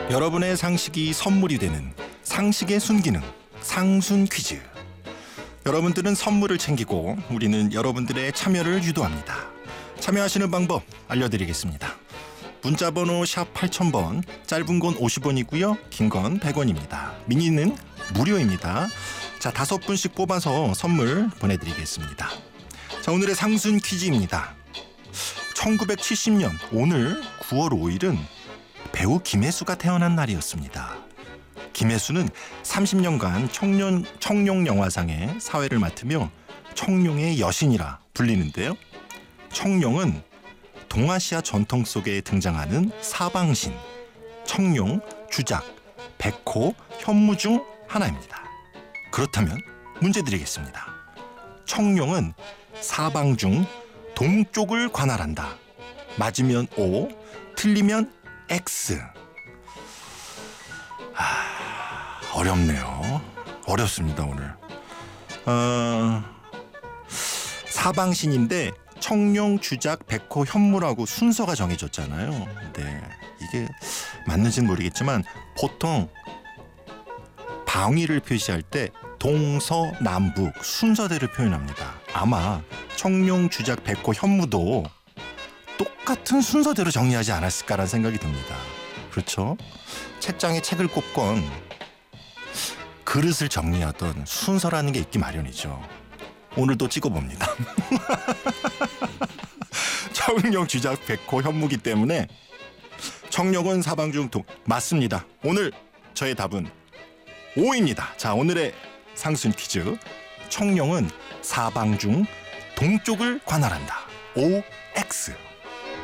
여러분의 상식이 선물이 되는 상식의 순기능, 상순 퀴즈. 여러분들은 선물을 챙기고 우리는 여러분들의 참여를 유도합니다. 참여하시는 방법 알려드리겠습니다. 문자번호 샵 8000번, 짧은 건 50원이고요. 긴 건 100원입니다. 미니는 무료입니다. 자, 5분씩 뽑아서 선물 보내드리겠습니다. 자, 오늘의 상순 퀴즈입니다. 1970년 오늘 9월 5일은 배우 김혜수가 태어난 날이었습니다. 김혜수는 30년간 청룡영화상의 사회를 맡으며 청룡의 여신이라 불리는데요. 청룡은 동아시아 전통 속에 등장하는 사방신, 청룡, 주작, 백호, 현무 중 하나입니다. 그렇다면 문제 드리겠습니다. 청룡은 사방 중 동쪽을 관할한다. 맞으면 O, 틀리면 X. 어렵네요. 어렵습니다 오늘. 사방신인데 청룡, 주작, 백호, 현무라고 순서가 정해졌잖아요. 네, 이게 맞는지는 모르겠지만 보통 방위를 표시할 때 동서남북 순서대로 표현합니다. 아마 청룡, 주작, 백호, 현무도 똑같은 순서대로 정리하지 않았을까라는 생각이 듭니다. 그렇죠? 책장에 책을 꼽건 그릇을 정리하던 순서라는 게 있기 마련이죠. 오늘도 찍어봅니다. 청룡, 주작, 백호, 현무기 때문에 청룡은 사방 중 동... 맞습니다. 오늘 저의 답은 O입니다. 자, 오늘의 상순 퀴즈. 청룡은 사방 중 동쪽을 관할한다. OX.